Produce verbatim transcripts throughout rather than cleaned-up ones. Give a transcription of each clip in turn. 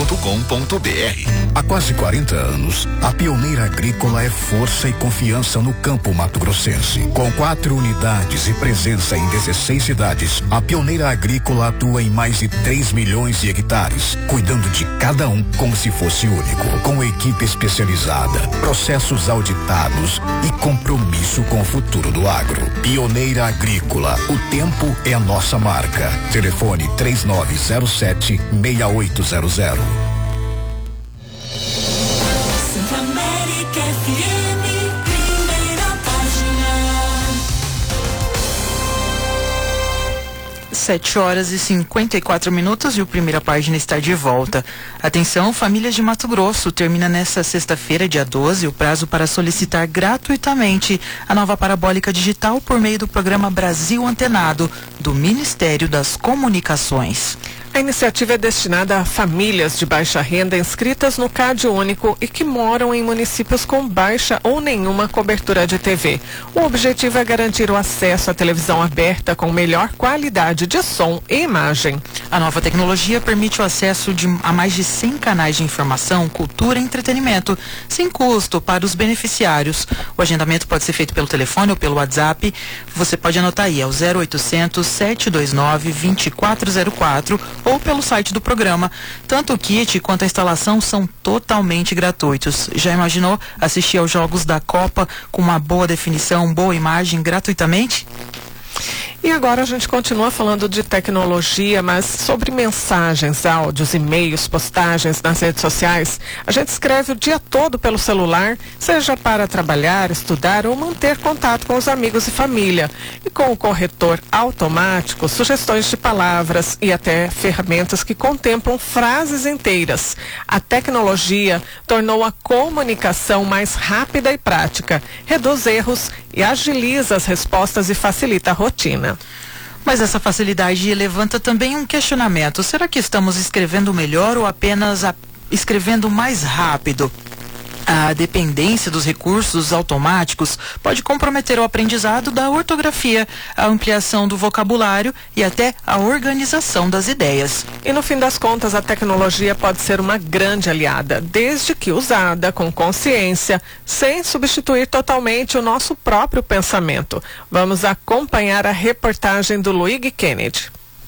ponto com ponto br. Há quase quarenta anos, a Pioneira Agrícola é força e confiança no campo mato-grossense. Com quatro unidades e presença em dezesseis cidades, a Pioneira Agrícola atua em mais de três milhões de hectares, cuidando de cada um como se fosse único, com equipe especializada, processos auditados e compromisso com o futuro do agro. Pioneira Agrícola, o tempo é a nossa marca. Telefone três nove zero sete, seis oito zero zero. Sete horas e cinquenta e quatro minutos e o Primeira Página está de volta. Atenção, famílias de Mato Grosso. Termina nesta sexta-feira, dia doze, o prazo para solicitar gratuitamente a nova parabólica digital por meio do programa Brasil Antenado, do Ministério das Comunicações. A iniciativa é destinada a famílias de baixa renda inscritas no CAD Único e que moram em municípios com baixa ou nenhuma cobertura de T V. O objetivo é garantir o acesso à televisão aberta com melhor qualidade de som e imagem. A nova tecnologia permite o acesso de, a mais de cem canais de informação, cultura e entretenimento, sem custo para os beneficiários. O agendamento pode ser feito pelo telefone ou pelo WhatsApp. Você pode anotar aí, é o zero oitocentos, sete dois nove, vinte e quatro zero quatro ou pelo site do programa. Tanto o kit quanto a instalação são totalmente gratuitos. Já imaginou assistir aos jogos da Copa com uma boa definição, boa imagem gratuitamente? E agora a gente continua falando de tecnologia, mas sobre mensagens, áudios, e-mails, postagens nas redes sociais. A gente escreve o dia todo pelo celular, seja para trabalhar, estudar ou manter contato com os amigos e família. E com o corretor automático, sugestões de palavras e até ferramentas que contemplam frases inteiras. A tecnologia tornou a comunicação mais rápida e prática, reduz erros e agiliza as respostas e facilita a rotina. Mas essa facilidade levanta também um questionamento. Será que estamos escrevendo melhor ou apenas a... escrevendo mais rápido? A dependência dos recursos automáticos pode comprometer o aprendizado da ortografia, a ampliação do vocabulário e até a organização das ideias. E no fim das contas, a tecnologia pode ser uma grande aliada, desde que usada com consciência, sem substituir totalmente o nosso próprio pensamento. Vamos acompanhar a reportagem do Luigi Kennedy.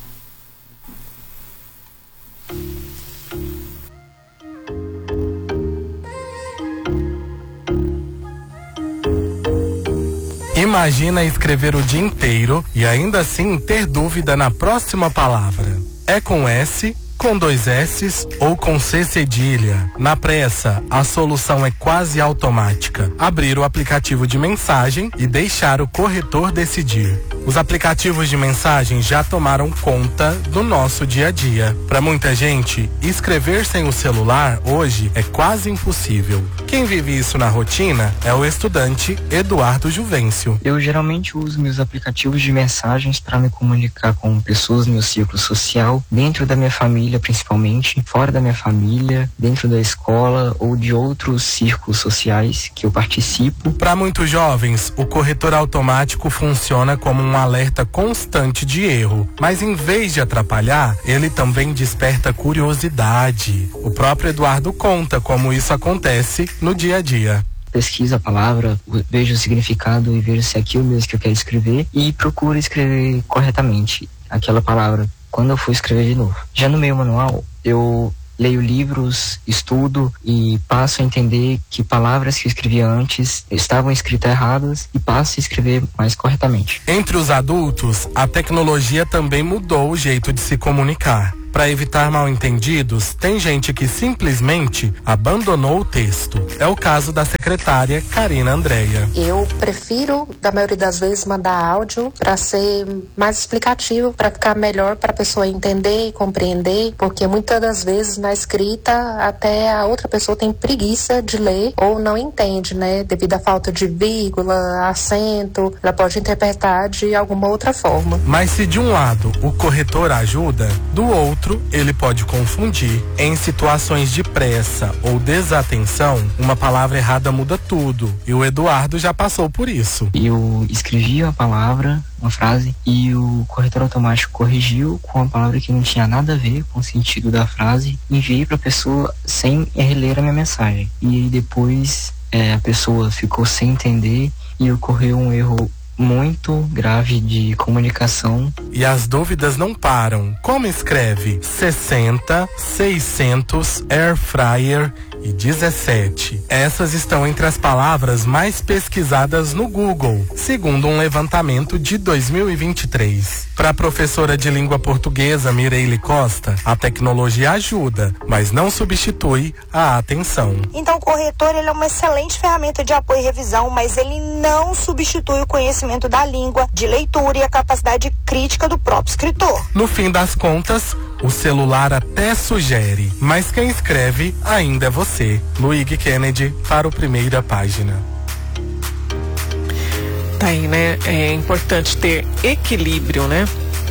Imagina escrever o dia inteiro e ainda assim ter dúvida na próxima palavra. É com S, com dois S's ou com C cedilha? Na pressa, a solução é quase automática. Abrir o aplicativo de mensagem e deixar o corretor decidir. Os aplicativos de mensagem já tomaram conta do nosso dia a dia. Para muita gente, escrever sem o celular hoje é quase impossível. Quem vive isso na rotina é o estudante Eduardo Juvencio. Eu geralmente uso meus aplicativos de mensagens para me comunicar com pessoas no meu círculo social, dentro da minha família principalmente, fora da minha família, dentro da escola ou de outros círculos sociais que eu participo. Para muitos jovens, o corretor automático funciona como um alerta constante de erro, mas em vez de atrapalhar, ele também desperta curiosidade. O próprio Eduardo conta como isso acontece no dia a dia. Pesquiso a palavra, vejo o significado e vejo se é aquilo mesmo que eu quero escrever e procuro escrever corretamente aquela palavra quando eu for escrever de novo. Já no meio manual, eu leio livros, estudo e passo a entender que palavras que eu escrevi antes estavam escritas erradas e passo a escrever mais corretamente. Entre os adultos, a tecnologia também mudou o jeito de se comunicar. Para evitar mal-entendidos, tem gente que simplesmente abandonou o texto. É o caso da secretária Karina Andréia. Eu prefiro, da maioria das vezes, mandar áudio para ser mais explicativo, para ficar melhor para a pessoa entender e compreender, porque muitas das vezes na escrita até a outra pessoa tem preguiça de ler ou não entende, né? Devido à falta de vírgula, acento, ela pode interpretar de alguma outra forma. Mas se de um lado o corretor ajuda, do outro ele pode confundir. Em situações de pressa ou desatenção, uma palavra errada muda tudo. E o Eduardo já passou por isso. Eu escrevi a palavra uma frase, e o corretor automático corrigiu com uma palavra que não tinha nada a ver com o sentido da frase. Enviei para a pessoa sem reler a minha mensagem. E depois é, a pessoa ficou sem entender e ocorreu um erro muito grave de comunicação. E as dúvidas não param. Como escreve? sessenta, seiscentos, air fryer e dezessete. Essas estão entre as palavras mais pesquisadas no Google, segundo um levantamento de dois mil e vinte e três. Para a professora de língua portuguesa Mireille Costa, a tecnologia ajuda, mas não substitui a atenção. Então o corretor ele é uma excelente ferramenta de apoio e revisão, mas ele não substitui o conhecimento da língua, de leitura e a capacidade crítica do próprio escritor. No fim das contas, o celular até sugere, mas quem escreve ainda é você. Luigi Kennedy para o Primeira Página. Tá aí, né? É importante ter equilíbrio, né?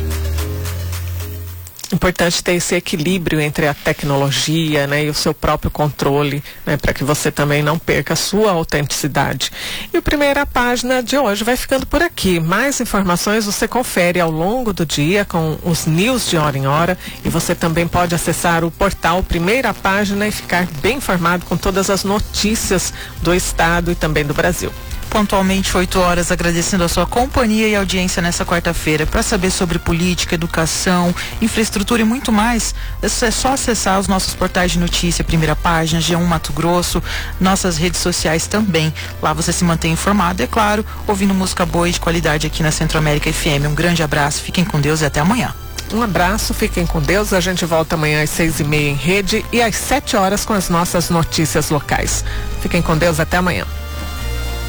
Importante ter esse equilíbrio entre a tecnologia, né, e o seu próprio controle, né, para que você também não perca a sua autenticidade. E a Primeira Página de hoje vai ficando por aqui. Mais informações você confere ao longo do dia com os news de hora em hora, e você também pode acessar o portal Primeira Página e ficar bem informado com todas as notícias do estado e também do Brasil. Pontualmente oito horas, agradecendo a sua companhia e audiência nessa quarta-feira. Para saber sobre política, educação, infraestrutura e muito mais, é só acessar os nossos portais de notícia, Primeira Página, G um Mato Grosso, nossas redes sociais também. Lá você se mantém informado, é claro, ouvindo música boa e de qualidade aqui na Centro-América F M. Um grande abraço, fiquem com Deus e até amanhã. Um abraço, fiquem com Deus. A gente volta amanhã às seis e meia em rede e às sete horas com as nossas notícias locais. Fiquem com Deus, até amanhã.